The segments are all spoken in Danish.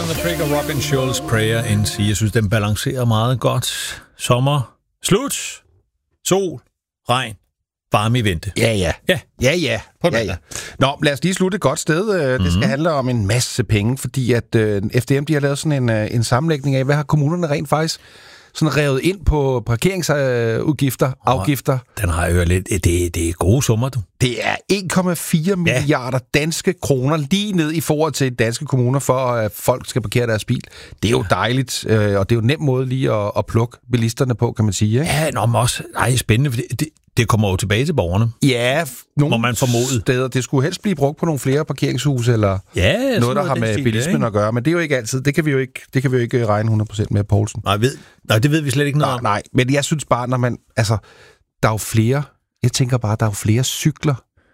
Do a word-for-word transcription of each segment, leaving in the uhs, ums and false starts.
on the Trick og Robin Schulz Prayer in Sea. Jeg synes, den balancerer meget godt. Sommer, slut, sol, regn, varme i vente. Ja, ja. Ja, ja, ja. ja, ja. Nå, lad os lige slutte et godt sted. Mm-hmm. Det skal handle om en masse penge, fordi at øh, F D M de har lavet sådan en, en sammenlægning af, hvad har kommunerne rent faktisk sådan revet ind på parkeringsudgifter, afgifter. Den har jo lidt. Det, det er gode summer, du. Det er en komma fire milliarder danske kroner lige ned i forhold til danske kommuner, for at folk skal parkere deres bil. Det er jo dejligt, og det er jo en nem måde lige at, at plukke bilisterne på, kan man sige. Ikke? Ja, nå, men også ej, spændende, for det, det, det kommer jo tilbage til borgerne. Ja, nogle må man formode. Steder. Det skulle helst blive brugt på nogle flere parkeringshuse, eller ja, noget, der noget har med bilismen at gøre. Men det er jo ikke altid. Det kan vi jo ikke, det kan vi jo ikke regne hundrede procent med, Poulsen. Nej, ved, nej, det ved vi slet ikke noget nej, om. Nej, men jeg synes bare, når man... Altså, der er jo flere... Jeg tænker bare, der er jo flere cykler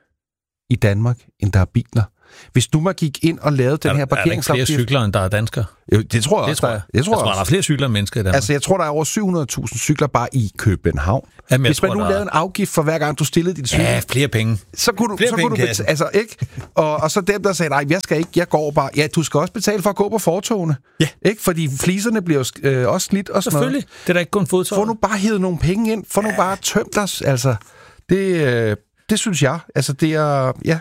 i Danmark, end der er biler. Hvis nu man gik ind og lavede den er, her parkeringsafgift... Er der ikke flere cykler, end der er danskere? Jo, det tror jeg det også, tror der jeg. er. Det tror jeg, jeg tror, også. der er flere cykler end mennesker i Danmark. Altså, jeg tror, der er over syv hundrede tusind cykler bare i København. Jamen, Hvis man tror, nu lavede en afgift for hver gang, du stillede din cykel... Ja, flere penge. Så kunne du, flere så penge kunne du betale, altså, ikke? Og, og så dem, der sagde, nej, jeg skal ikke, jeg går bare... Ja, du skal også betale for at gå på fortogene. Ja. Ikke? Fordi fliserne bliver jo øh, også slidt og sådan selvfølgelig. Noget. Det er da ikke kun fodtøj. Få nu bare hævet nogle penge ind. Få ja. nu bare tømt os. Altså, det, øh, det synes jeg. Altså, det er... Ja.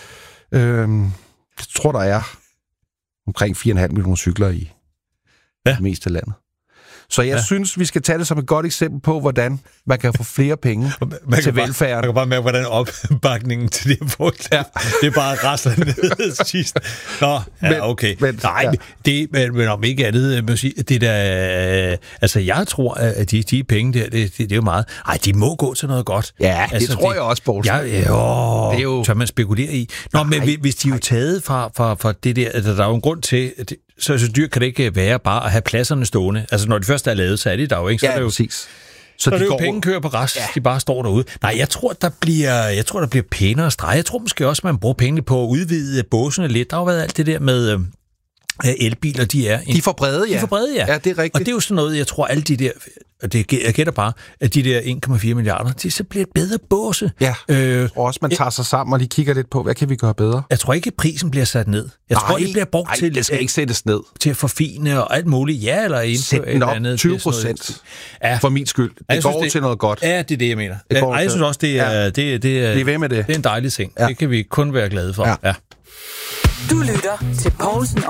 Øh, jeg tror, der er omkring fire komma fem millioner cykler i ja. det meste af landet. Så jeg ja. synes, vi skal tage det som et godt eksempel på, hvordan man kan få flere penge man til velfærden. Man kan bare mærke, hvordan opbakningen til det her forslag, ja. det er bare rasler ned sidst. Nå, ja, okay. Men, Nej, ja. det, men, men om ikke andet, man sige, det der, altså jeg tror, at de, de penge der, det, det, det er jo meget, ej, de må gå til noget godt. Ja, altså, det tror det, jeg også, Poulsen. Ja, jo, det er jo... tør man spekulere i. Nå, nej, men hvis de er jo taget fra, fra, fra det der, altså, der er jo en grund til, det, så, så dyrt kan det ikke være bare at have pladserne stående. Altså, når de først er lavet, så er de der jo ikke. Så ja, er det jo, præcis. Så, så de det er jo penge kører på rest, ja. de bare står derude. Nej, jeg tror, der bliver, jeg tror, der bliver pænere streg. Jeg tror måske også, man bruger pengene på at udvide båsene lidt. Der har jo været alt det der med øh, elbiler, de er... De er for brede, ja. De er for brede, ja. Ja, det er rigtigt. Og det er jo sådan noget, jeg tror, alle de der... Det, jeg gætter bare, at de der en komma fire milliarder, det så bliver et bedre båse. Ja, øh, og også man tager sig sammen og lige kigger lidt på, hvad kan vi gøre bedre? Jeg tror ikke, at prisen bliver sat ned. Jeg nej, tror, det bliver brugt nej, til... det skal ikke sættes ned. Til at forfine og alt muligt. Ja, eller indføre et eller andet. tyve procent ja. For min skyld. Det jeg går synes, det, til noget godt. Ja, det er det, jeg mener. Det Ej, jeg synes også, det er, ja. det, det, det, er, det, er med det. det er en dejlig ting. Ja. Det kan vi kun være glade for. Ja. Ja. Du lytter til Poulsen